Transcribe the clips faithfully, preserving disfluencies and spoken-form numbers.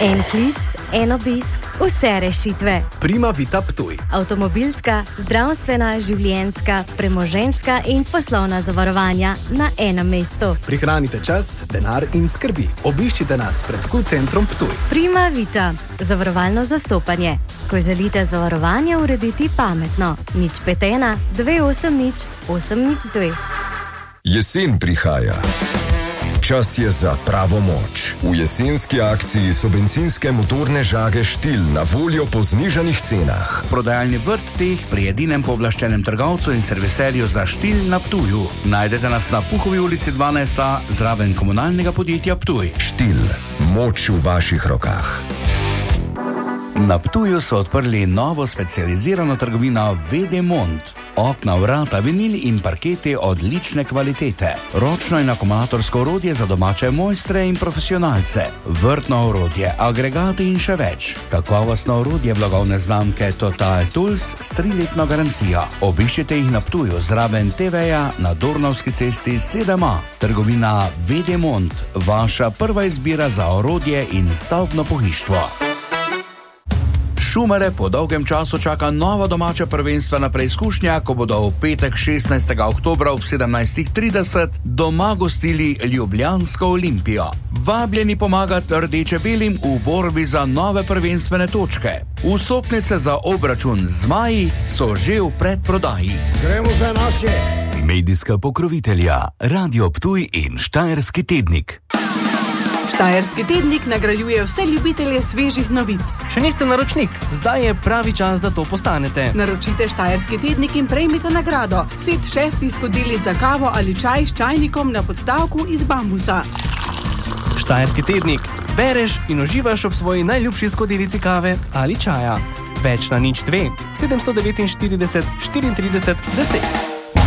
En klic, en obisk, vse rešitve. Prima Vita Ptuj. Avtomobilska, zdravstvena, življenjska, premoženjska in poslovna zavarovanja na enem mestu. Prihranite čas, denar in skrbi. Obiščite nas pred Q-centrom Ptuj. Prima Vita, zavarovalno zastopanje. Ko želite zavarovanje urediti pametno. nič pet ena, dve osem nič, osem nič dve. Jesen prihaja. Čas je za pravo moč. V jesenski akciji so bencinske motorne žage Štil na voljo po znižanih cenah. Prodajalni vrt teh pri edinem pooblaščenem trgovcu in serviserju za Štil na Ptuju. Najdete nas na Puhovi ulici dvanajst a zraven komunalnega podjetja Ptuj. Štil. Moč v vaših rokah. Na Ptuju so odprli novo specializirano trgovino V D Mont. Okna, vrata, vinil in parketi odlične kvalitete. Ročno in akumulatorsko orodje za domače mojstre in profesionalce. Vrtno orodje, agregati in še več. Kakovostno orodje blagovne znamke Total Tools s triletno garancijo. Obiščite jih na Ptuju zraven T V-ja na Dornavski cesti sedem a. Trgovina V D Mont. Vaša prva izbira za orodje in stavbno pohištvo. Šumare po dolgem času čaka nova domača prvenstvena preizkušnja, ko bodo v petek šestnajstega oktobra ob sedemnajst trideset doma gostili ljubljansko Olimpijo. Vabljeni pomagati rdeče-belim v borbi za nove prvenstvene točke. Vstopnice za obračun z zmaji so že v predprodaji. Gremo za naše! Medijska pokrovitelja Radio Ptuj in Štajerski tednik. Štajerski tednik nagrajuje vse ljubitelje svežih novic. Še niste naročnik? Zdaj je pravi čas, da to postanete. Naročite Štajerski tednik in prejmite nagrado. Set šestih skodelic za kavo ali čaj s čajnikom na podstavku iz bambusa. Štajerski tednik. Bereš in uživaš ob svoji najljubši skodelici kave ali čaja. Več na nič dve, sedemsto devetinštirideset, štiriintrideset, deset.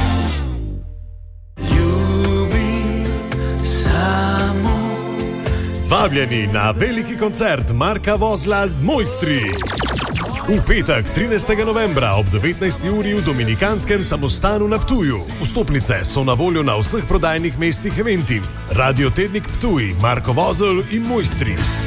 Vabljeni na veliki koncert Marka Vozla z Mojstri. V petek, trinajstega novembra ob devetnajsti uri v Dominikanskem samostanu na Ptuju. Vstopnice so na voljo na vseh prodajnih mestih Eventim. Radio Tednik Ptuj, Marko Vozel in Mojstri.